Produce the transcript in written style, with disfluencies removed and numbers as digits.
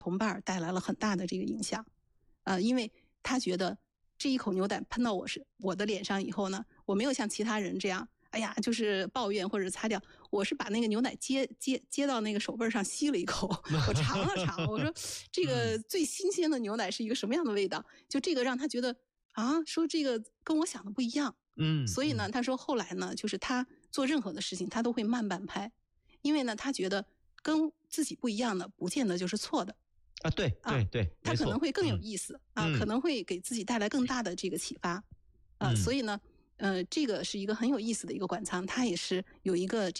同伴带来了很大的这个影响。因为他觉得这一口牛奶喷到我的脸上以后呢，我没有像其他人这样，哎呀，就是抱怨或者擦掉，我是把那个牛奶接到那个手背上吸了一口，我尝了尝，我说这个最新鲜的牛奶是一个什么样的味道？就这个让他觉得啊，说这个跟我想的不一样。所以呢，他说后来呢，就是他做任何的事情，他都会慢半拍，因为呢，他觉得跟自己不一样的，不见得就是错的。 对， 他可能会更有意思可能会给自己带来更大的这个启发所以呢，这个是一个很有意思的一个馆藏，它也是有一个这